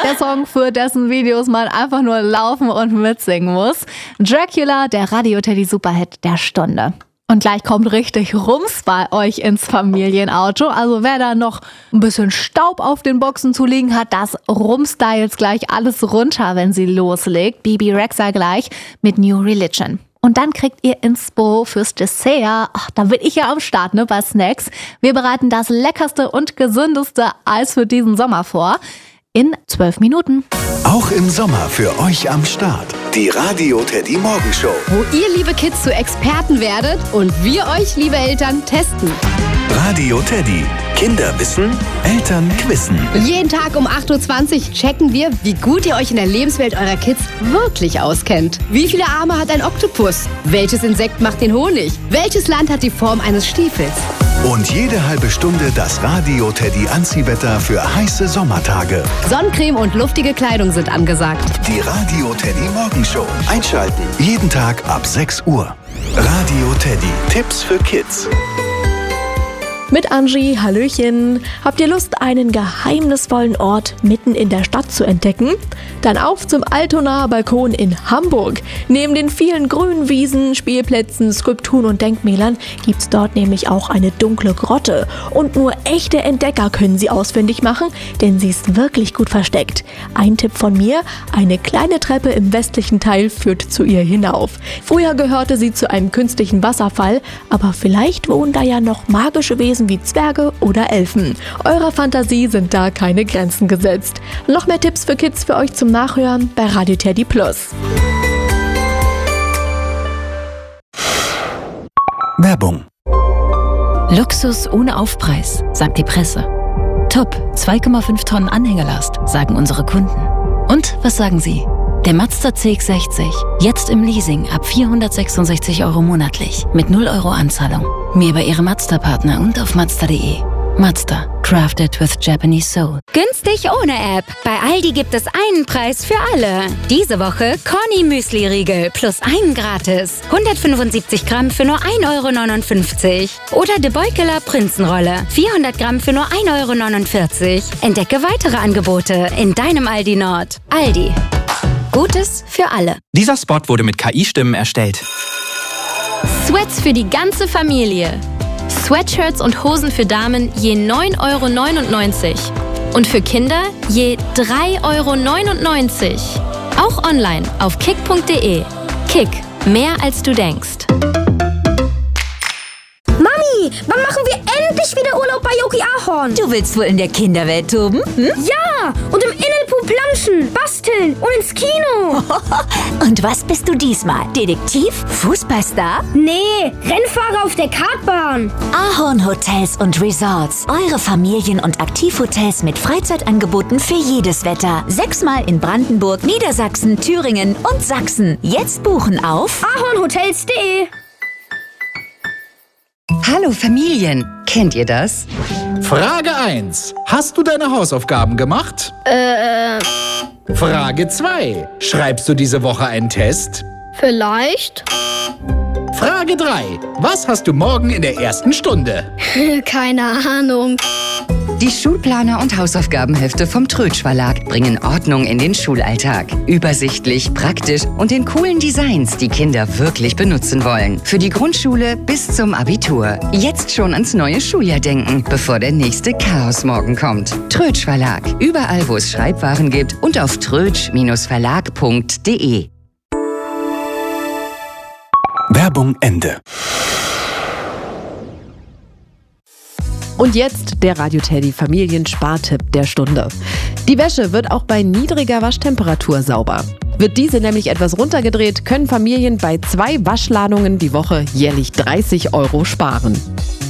Der Song, für dessen Videos man einfach nur laufen und mitsingen muss. Dracula, der Radio-Teddy-Superhit der Stunde. Und gleich kommt richtig Rums bei euch ins Familienauto. Also wer da noch ein bisschen Staub auf den Boxen zu liegen hat, das rumst da jetzt gleich alles runter, wenn sie loslegt. Bebe Rexha gleich mit New Religion. Und dann kriegt ihr Inspo fürs Dessert. Ach, da bin ich ja am Start, bei Snacks. Wir bereiten das leckerste und gesündeste Eis für diesen Sommer vor. In 12 Minuten. Auch im Sommer für euch am Start. Die Radio Teddy Morgenshow. Wo ihr, liebe Kids, zu Experten werdet und wir euch, liebe Eltern, testen. Radio Teddy. Kinder wissen, Eltern quissen. Jeden Tag um 8.20 Uhr checken wir, wie gut ihr euch in der Lebenswelt eurer Kids wirklich auskennt. Wie viele Arme hat ein Oktopus? Welches Insekt macht den Honig? Welches Land hat die Form eines Stiefels? Und jede halbe Stunde das Radio Teddy Anziehwetter für heiße Sommertage. Sonnencreme und luftige Kleidung sind angesagt. Die Radio Teddy Morgenshow. Einschalten. Jeden Tag ab 6 Uhr. Radio Teddy. Tipps für Kids. Mit Angie, hallöchen. Habt ihr Lust, einen geheimnisvollen Ort mitten in der Stadt zu entdecken? Dann auf zum Altonaer Balkon in Hamburg. Neben den vielen grünen Wiesen, Spielplätzen, Skulpturen und Denkmälern gibt's dort nämlich auch eine dunkle Grotte. Und nur echte Entdecker können sie ausfindig machen, denn sie ist wirklich gut versteckt. Ein Tipp von mir, eine kleine Treppe im westlichen Teil führt zu ihr hinauf. Früher gehörte sie zu einem künstlichen Wasserfall, aber vielleicht wohnen da ja noch magische Wesen wie Zwerge oder Elfen. Eurer Fantasie sind da keine Grenzen gesetzt. Noch mehr Tipps für Kids für euch zum Nachhören bei Radio Teddy Plus. Werbung. Luxus ohne Aufpreis, sagt die Presse. Top, 2,5 Tonnen Anhängerlast, sagen unsere Kunden. Und was sagen Sie? Der Mazda CX-60, jetzt im Leasing ab 466 € monatlich, mit 0 € Anzahlung. Mehr bei Ihrem Mazda-Partner und auf Mazda.de. Mazda, crafted with Japanese soul. Günstig ohne App. Bei Aldi gibt es einen Preis für alle. Diese Woche Corny Müsli-Riegel plus einen gratis. 175 Gramm für nur 1,59 €. Oder De Beukeler Prinzenrolle. 400 Gramm für nur 1,49 €. Entdecke weitere Angebote in deinem Aldi Nord. Aldi. Gutes für alle. Dieser Spot wurde mit KI-Stimmen erstellt. Sweats für die ganze Familie. Sweatshirts und Hosen für Damen je 9,99 € und für Kinder je 3,99 €. Auch online auf kick.de. Kick, mehr als du denkst. Mami, wann machen wir endlich wieder Urlaub bei Yogi Ahorn? Du willst wohl in der Kinderwelt toben? Ja, und im Innenpool planschen, basteln und ins Kino. Und was bist du diesmal? Detektiv? Fußballstar? Nee, Rennfahrer auf der Kartbahn. Ahorn Hotels und Resorts. Eure Familien- und Aktivhotels mit Freizeitangeboten für jedes Wetter. 6-mal in Brandenburg, Niedersachsen, Thüringen und Sachsen. Jetzt buchen auf ahornhotels.de. Hallo Familien, kennt ihr das? Frage 1. Hast du deine Hausaufgaben gemacht? Frage 2. Schreibst du diese Woche einen Test? Vielleicht. Frage 3. Was hast du morgen in der ersten Stunde? Keine Ahnung. Die Schulplaner und Hausaufgabenhefte vom Trötsch Verlag bringen Ordnung in den Schulalltag. Übersichtlich, praktisch und in coolen Designs, die Kinder wirklich benutzen wollen. Für die Grundschule bis zum Abitur. Jetzt schon ans neue Schuljahr denken, bevor der nächste Chaosmorgen kommt. Trötsch Verlag. Überall, wo es Schreibwaren gibt und auf trötsch-verlag.de. Werbung Ende. Und jetzt der Radio Teddy Familienspartipp der Stunde. Die Wäsche wird auch bei niedriger Waschtemperatur sauber. Wird diese nämlich etwas runtergedreht, können Familien bei 2 Waschladungen die Woche jährlich 30 € sparen.